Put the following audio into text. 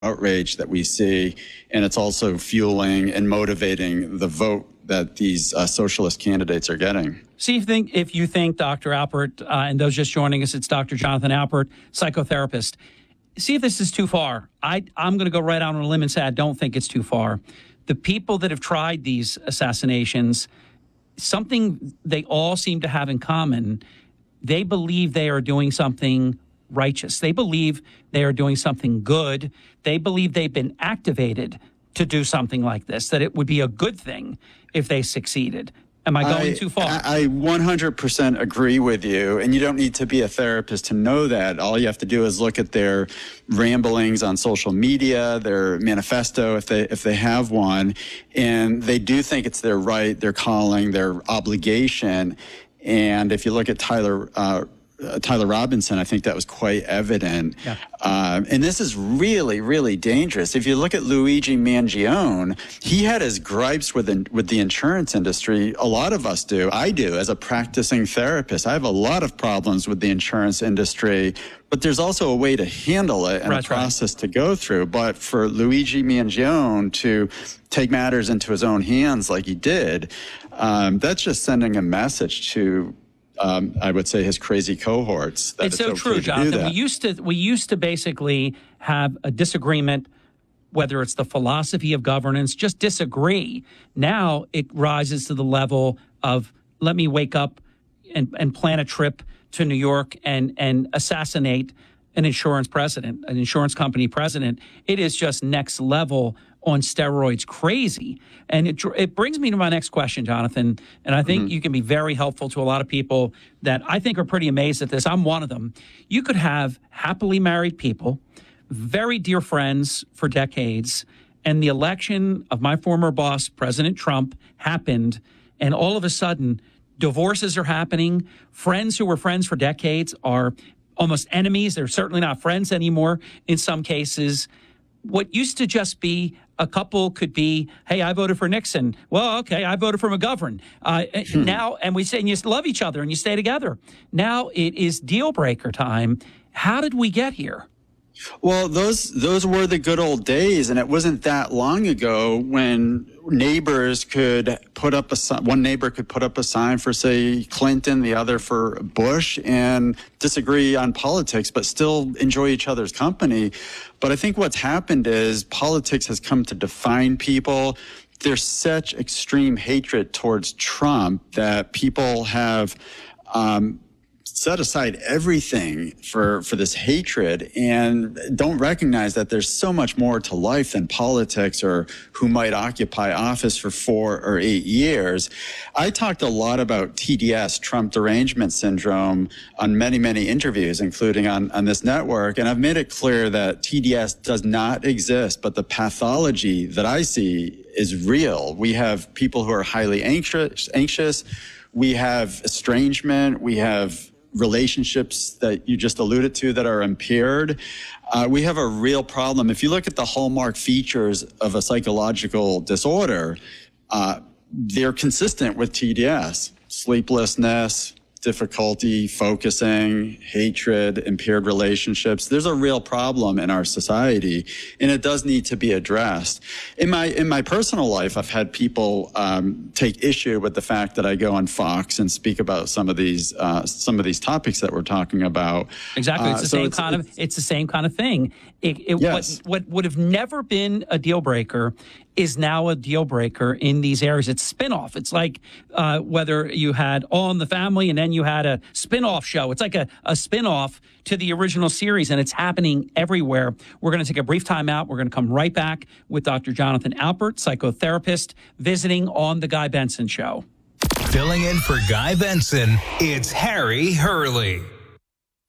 outrage that we see, and it's also fueling and motivating the vote that these socialist candidates are getting. See if you think Dr. Alpert, and those just joining us, it's Dr. Jonathan Alpert, psychotherapist. See if this is too far. I'm going to go right out on a limb and say I don't think it's too far. The people that have tried these assassinations, something they all seem to have in common, they believe they are doing something righteous. They believe they are doing something good. They believe they've been activated to do something like this, that it would be a good thing if they succeeded. Am I going too far? I 100% agree with you, and you don't need to be a therapist to know that. All you have to do is look at their ramblings on social media, their manifesto, if they have one, and they do think it's their right, their calling, their obligation. And if you look at Tyler Robinson, I think that was quite evident. Yeah. And this is really, really dangerous. If you look at Luigi Mangione, he had his gripes with the insurance industry. A lot of us do. I do as a practicing therapist. I have a lot of problems with the insurance industry, but there's also a way to handle it and a process to go through. But for Luigi Mangione to take matters into his own hands like he did, that's just sending a message to I would say his crazy cohorts. It's so true, Jonathan. We used to basically have a disagreement, whether it's the philosophy of governance, just disagree. Now it rises to the level of let me wake up and plan a trip to New York and assassinate an insurance company president. It is just next level on steroids crazy. And it brings me to my next question, Jonathan, and I think you can be very helpful to a lot of people that I think are pretty amazed at this. I'm one of them. You could have happily married people, very dear friends for decades, and the election of my former boss, President Trump, happened, and all of a sudden, divorces are happening. Friends who were friends for decades are almost enemies. They're certainly not friends anymore in some cases. What used to just be a couple could be, hey, I voted for Nixon. Well, okay, I voted for McGovern. Now, and we say, and you love each other and you stay together. Now it is deal breaker time. How did we get here? Well, those were the good old days, and it wasn't that long ago when neighbors could put up one neighbor could put up a sign for, say, Clinton, the other for Bush, and disagree on politics, but still enjoy each other's company. But I think what's happened is politics has come to define people. There's such extreme hatred towards Trump that people have set aside everything for this hatred and don't recognize that there's so much more to life than politics or who might occupy office for 4 or 8 years. I talked a lot about TDS, Trump Derangement Syndrome, on many, many interviews, including on this network. And I've made it clear that TDS does not exist, but the pathology that I see is real. We have people who are highly anxious. We have estrangement. We have relationships that you just alluded to that are impaired. We have a real problem. If you look at the hallmark features of a psychological disorder, they're consistent with TDS: sleeplessness, difficulty focusing, hatred, impaired relationships. There's a real problem in our society, and it does need to be addressed. In my personal life, I've had people take issue with the fact that I go on Fox and speak about some of these topics that we're talking about. Exactly, it's the same kind of thing. Yes. What would have never been a deal breaker is now a deal breaker in these areas. It's spin-off. It's like whether you had All in the Family and then you had a spin-off show. It's like a spin-off to the original series, and it's happening everywhere. We're going to take a brief time out. We're going to come right back with Dr. Jonathan Alpert, psychotherapist, visiting on The Guy Benson Show. Filling in for Guy Benson, it's Harry Hurley.